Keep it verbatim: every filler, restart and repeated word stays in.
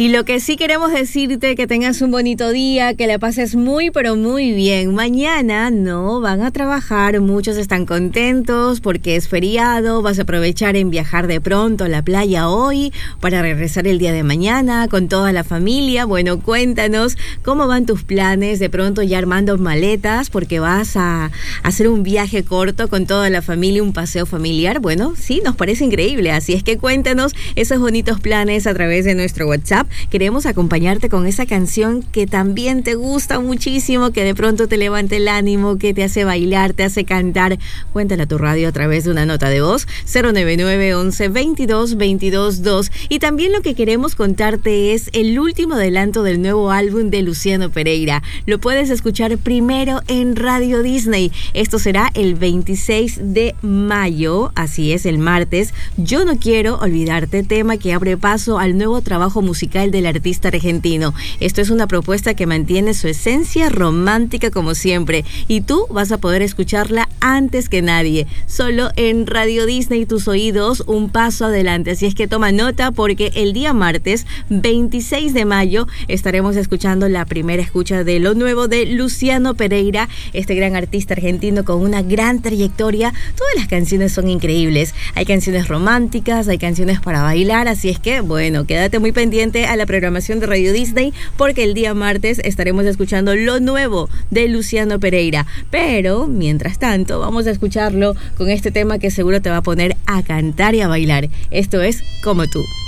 Y lo que sí queremos decirte, que tengas un bonito día, que la pases muy pero muy bien. Mañana no van a trabajar, muchos están contentos porque es feriado, vas a aprovechar en viajar de pronto a la playa hoy para regresar el día de mañana con toda la familia. Bueno, cuéntanos cómo van tus planes, de pronto ya armando maletas porque vas a hacer un viaje corto con toda la familia, un paseo familiar. Bueno, sí, nos parece increíble, así es que cuéntanos esos bonitos planes a través de nuestro WhatsApp. Queremos acompañarte con esa canción que también te gusta muchísimo, que de pronto te levanta el ánimo, que te hace bailar, te hace cantar. Cuéntala a tu radio a través de una nota de voz cero nueve nueve once veintidós veintidós dos. Y también lo que queremos contarte es el último adelanto del nuevo álbum de Luciano Pereira. Lo puedes escuchar primero en Radio Disney. Esto será el veintiséis de mayo, así es, el martes. Yo no quiero olvidarte, tema que abre paso al nuevo trabajo musical del artista argentino. Esto es una propuesta que mantiene su esencia romántica como siempre, y tú vas a poder escucharla antes que nadie, solo en Radio Disney, tus oídos un paso adelante. Así es que toma nota, porque el día martes veintiséis de mayo estaremos escuchando la primera escucha de lo nuevo de Luciano Pereira, este gran artista argentino con una gran trayectoria. Todas las canciones son increíbles, hay canciones románticas, hay canciones para bailar, así es que bueno, quédate muy pendiente a la programación de Radio Disney, porque el día martes estaremos escuchando lo nuevo de Luciano Pereira. Pero mientras tanto vamos a escucharlo con este tema que seguro te va a poner a cantar y a bailar. Esto es Como Tú.